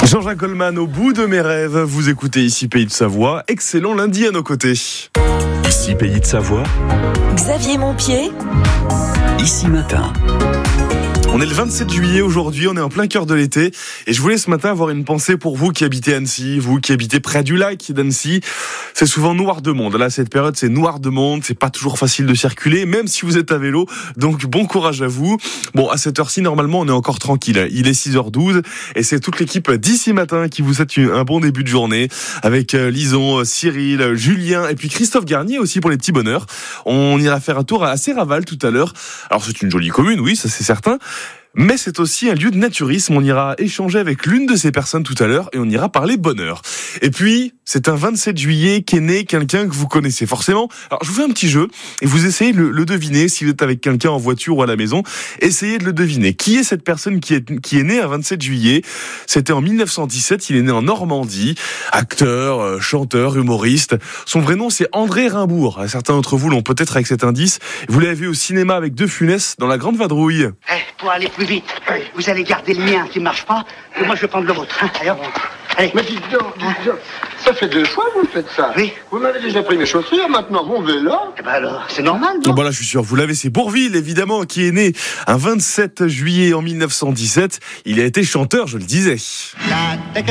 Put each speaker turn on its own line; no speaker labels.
Jean-Jacques Goldman, au bout de mes rêves, vous écoutez ici Pays de Savoie. Excellent lundi à nos côtés.
Ici Pays de Savoie.
Xavier Montpied.
Ici Matin.
On est le 27 juillet aujourd'hui, on est en plein cœur de l'été et je voulais ce matin avoir une pensée pour vous qui habitez Annecy, vous qui habitez près du lac d'Annecy. C'est souvent noir de monde. Là, cette période, c'est noir de monde, c'est pas toujours facile de circuler, même si vous êtes à vélo. Donc, bon courage à vous. Bon, à cette heure-ci, normalement, on est encore tranquille. Il est 6h12 et c'est toute l'équipe d'ici matin qui vous souhaite un bon début de journée avec Lison, Cyril, Julien et puis Christophe Garnier aussi pour les petits bonheurs. On ira faire un tour à Serraval tout à l'heure. Alors, c'est une jolie commune, oui, ça c'est certain. Mais c'est aussi un lieu de naturisme. On ira échanger avec l'une de ces personnes tout à l'heure et on ira parler bonheur. Et puis, c'est un 27 juillet qu'est né quelqu'un que vous connaissez forcément. Alors, je vous fais un petit jeu et vous essayez de le deviner. Si vous êtes avec quelqu'un en voiture ou à la maison, essayez de le deviner. Qui est cette personne qui est née un 27 juillet? C'était en 1917. Il est né en Normandie. Acteur, chanteur, humoriste. Son vrai nom, c'est André Rimbourg. Certains d'entre vous l'ont peut-être avec cet indice. Vous l'avez vu au cinéma avec De Funès dans La Grande Vadrouille.
Pour aller plus vite, vous allez garder le mien qui ne marche pas, et moi je vais prendre le vôtre. Allez.
Mais dites donc, ça fait 2 fois que vous faites ça.
Oui.
Vous m'avez déjà pris mes chaussures, maintenant mon vélo.
Eh ben alors, c'est normal, non?
Bon là, je suis sûr, vous l'avez, c'est Bourvil, évidemment, qui est né un 27 juillet en 1917. Il a été chanteur, je le disais.
La